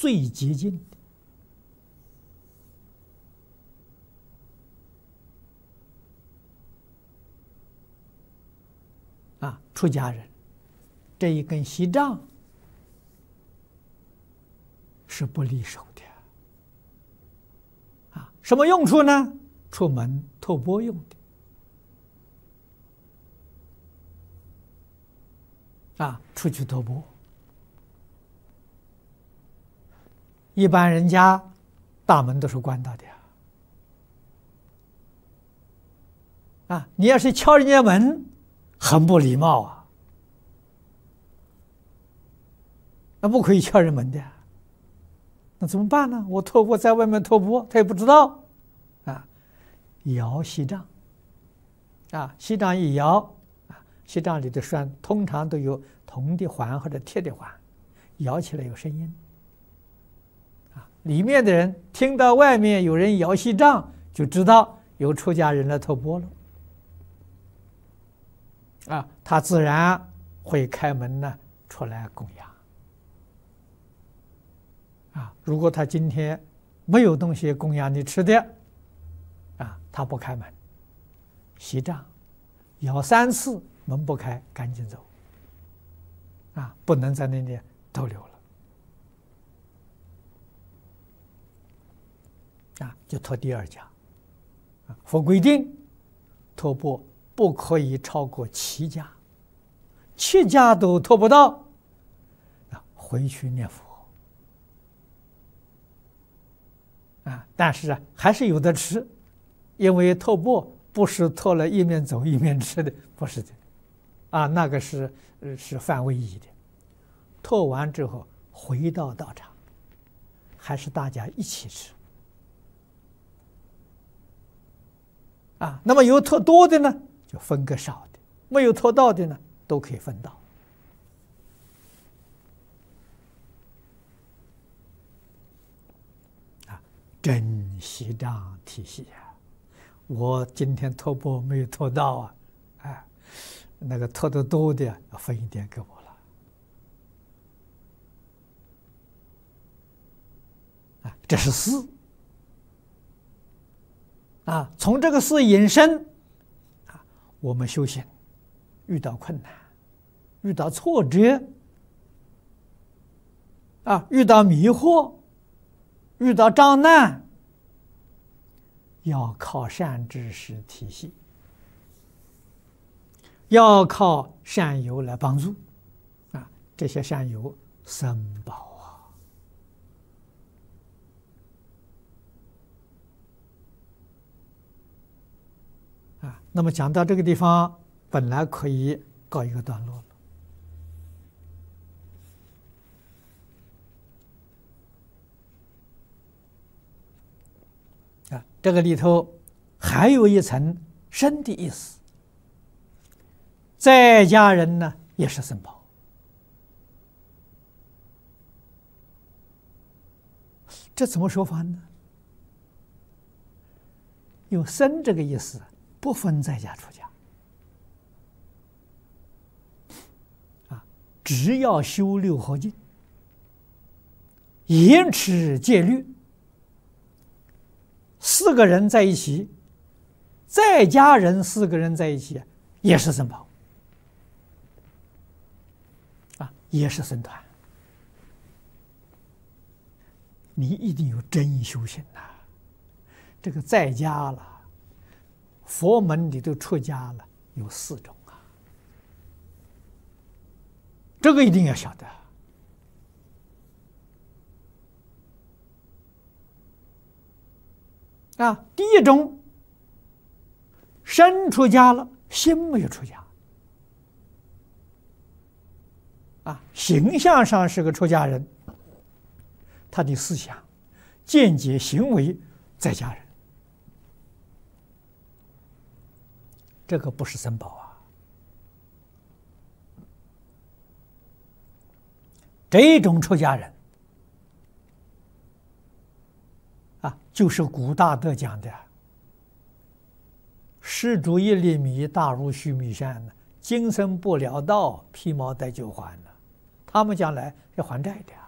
最接近的出家人这一根锡杖是不离手的什么用处呢？出门托钵用的出去托钵。一般人家大门都是关到的你要是敲人家门，很不礼貌那不可以敲人门的那怎么办呢？我托钵在外面托钵，他也不知道摇锡杖锡杖一摇锡杖里的栓通常都有铜的环或者铁的环，摇起来有声音里面的人听到外面有人摇锡杖，就知道有出家人来托钵了他自然会开门呢出来供养如果他今天没有东西供养你吃的他不开门，锡杖摇3次，门不开，赶紧走不能在那里逗留了就托第2家佛规定托钵不可以超过7家，7家都托不到回去念佛但是还是有的吃，因为托钵不是托了一面走一面吃的，不是的那个是犯威仪的。托完之后回到道场，还是大家一起吃那么有托多的呢就分个少的，没有托到的呢都可以分到真锡杖体系我今天托钵没有托到那个托得多的要分一点给我了这是4从这个4引申我们修行遇到困难，遇到挫折遇到迷惑，遇到障难，要靠善知识体系，要靠善友来帮助这些善友3宝那么讲到这个地方，本来可以告一个段落了这个里头还有一层深的意思，在家人呢也是僧宝，这怎么说法呢？有僧这个意思不分在家出家只要修6合敬，严持戒律，4个人在一起，在家人4个人在一起也是僧宝也是僧团。你一定有真修行这个在家了，佛门里头出家了有4种这个一定要晓得第一种，身出家了，心没有出家形象上是个出家人，他的思想、见解、行为在家人，这个不是僧宝这种出家人就是古大德讲的施主1粒米，大如须弥山，今生不了道，披毛戴酒还他们将来要还债的